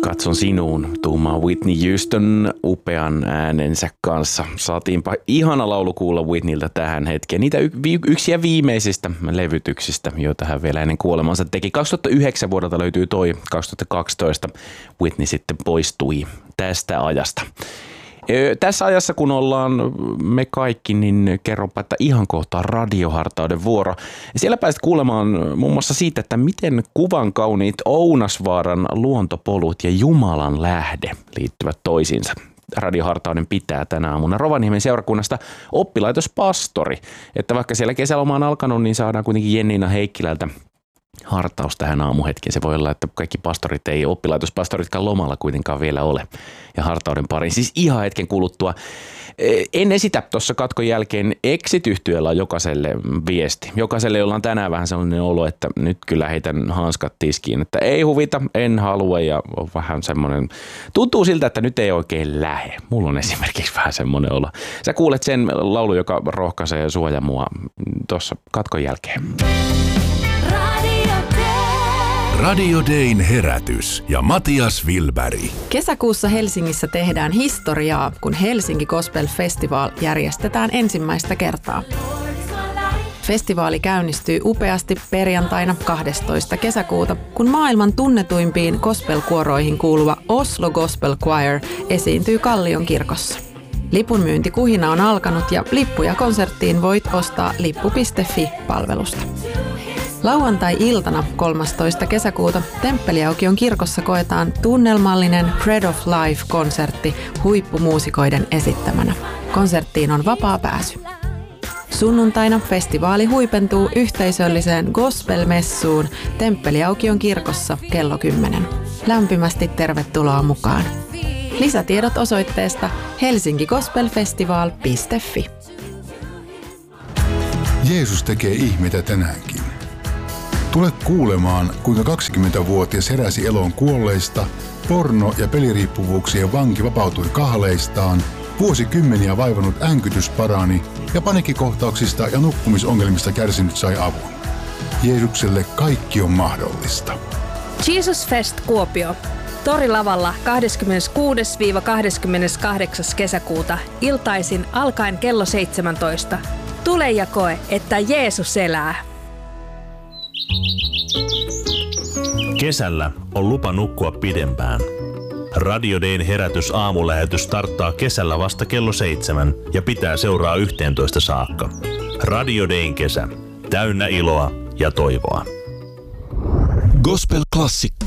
Katson sinuun, tuumaa Whitney Houston upean äänensä kanssa. Saatiinpa ihana laulu kuulla Whitneyltä tähän hetkeen. Niitä yksiä viimeisistä levytyksistä, joita hän vielä ennen kuolemansa teki. 2009 vuodelta löytyy toi, 2012 Whitney sitten poistui tästä ajasta. Tässä ajassa, kun ollaan me kaikki, niin kerronpa, että ihan kohta radiohartauden vuoro. Siellä pääset kuulemaan muun muassa siitä, että miten kuvan kauniit Ounasvaaran luontopolut ja Jumalan lähde liittyvät toisiinsa. Radiohartauden pitää tänä aamuna Rovaniemen seurakunnasta oppilaitospastori. Että vaikka siellä kesäloma on alkanut, niin saadaan kuitenkin Jenniina Heikkilältä hartaus tähän aamuhetkeen. Se voi olla, että kaikki pastorit ei oppilaitospastoritkaan lomalla kuitenkaan vielä ole. Ja hartauden pariin siis ihan hetken kuluttua. En esitä tuossa katkon jälkeen Exit-yhtyeellä on jokaiselle viesti. Jokaiselle, jolla on tänään vähän sellainen olo, että nyt kyllä heitän hanskat tiskiin. Että ei huvita, en halua ja on vähän semmoinen, tuntuu siltä, että nyt ei oikein lähe. Mulla on esimerkiksi vähän semmoinen olo. Sä kuulet sen laulu, joka rohkaisee ja suojaa mua tuossa katkon jälkeen. Radio Dayn herätys ja Matias Wilberg. Kesäkuussa Helsingissä tehdään historiaa, kun Helsinki Gospel Festival järjestetään ensimmäistä kertaa. Festivaali käynnistyy upeasti perjantaina 12. kesäkuuta, kun maailman tunnetuimpiin gospel-kuoroihin kuuluva Oslo Gospel Choir esiintyy Kallion kirkossa. Lipunmyyntikuhina on alkanut ja lippuja konserttiin voit ostaa lippu.fi-palvelusta. Lauantai-iltana 13. kesäkuuta Temppeliaukion kirkossa koetaan tunnelmallinen Bread of Life-konsertti huippumuusikoiden esittämänä. Konserttiin on vapaa pääsy. Sunnuntaina festivaali huipentuu yhteisölliseen gospel-messuun Temppeliaukion kirkossa kello 10. Lämpimästi tervetuloa mukaan. Lisätiedot osoitteesta helsinkigospelfestival.fi. Jeesus tekee ihmeitä tänäänkin. Tule kuulemaan, kuinka 20-vuotias heräsi eloon kuolleista, porno- ja peliriippuvuuksien vanki vapautui kahleistaan, vuosikymmeniä vaivannut änkytys parani ja paniikkikohtauksista ja nukkumisongelmista kärsinyt sai avun. Jeesukselle kaikki on mahdollista. Jesus Fest Kuopio. Torilavalla 26-28. kesäkuuta iltaisin alkaen kello 17. Tule ja koe, että Jeesus elää. Kesällä on lupa nukkua pidempään. Radio Dayn herätys aamulähetys starttaa kesällä vasta kello 7 ja pitää seuraa 11 saakka. Radio Dayn kesä. Täynnä iloa ja toivoa. Gospel Classic